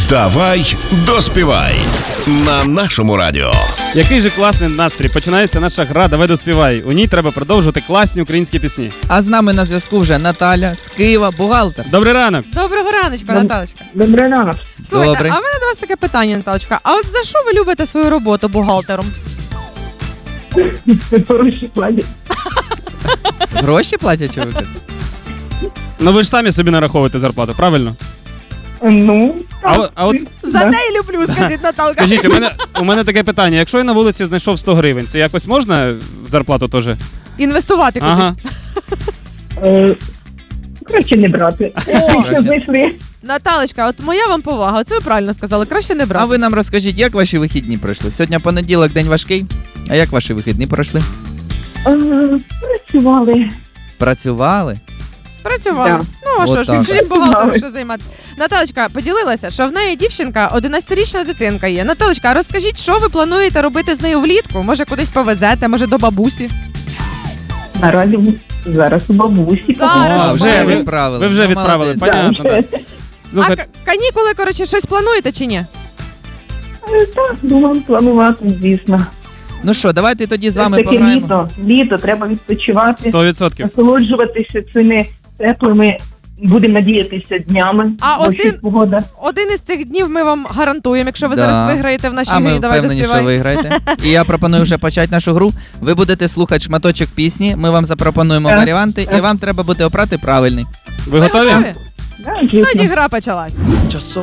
Давай доспівай на нашому радіо. Який же класний настрій. Починається наша гра «Давай доспівай». У ній треба продовжувати класні українські пісні. А з нами на зв'язку вже Наталя з Києва, бухгалтер. Добрий ранок. Доброго раночка, Наталочка. Добрий ранок. Слухайте, Добрий. а в мене до вас таке питання, Наталочка. А от за що ви любите свою роботу бухгалтером? Хороші платять. Гроші платять, чи ви кажете? Ну ви ж самі собі нараховуєте зарплату, правильно? Ну, А от За те й люблю, скажіть, Наталка. скажіть, у мене таке питання. Якщо я на вулиці знайшов 100 гривень, це якось можна в зарплату теж? Інвестувати кудись. Ага. краще не брати. Що знайшли? Наталочка, от моя вам повага. Оце ви правильно сказали. Краще не брати. А ви нам розкажіть, як ваші вихідні пройшли? Сьогодні понеділок, день важкий. А як ваші вихідні пройшли? Працювали. Працювали? Працювали. Да. Ну, а що ж, Отак. чим бухгалтеру що займатися? Наталочка поділилася, що в неї дівчинка, 11-річна дитинка є. Наталочка, а розкажіть, що ви плануєте робити з нею влітку? Може, кудись повезете, може, до бабусі? Наразі зараз у бабусі. Зараз А, у вже бабусі. відправили. Ви вже Ну, відправили, молодець. понятно. Так. А Слухайте, канікули, коротше, щось плануєте чи ні? Так, думаю, планувати, звісно. Ну що, давайте тоді з вами Таке пограємо. літо, треба відпочивати, 100%. насолоджуватися цими теплими, будемо надіятися, днями. А бо щось погода. Один із цих днів ми вам гарантуємо, якщо ви Да. зараз виграєте в нашій А ми грі «Давай впевнені, що доспівай». виграєте. І я пропоную вже почати нашу гру. Ви будете слухати шматочок пісні, ми вам запропонуємо Так. варіанти, і вам треба буде обрати правильний. Ви готові? Да, звісно. Тоді гра почалась. Часом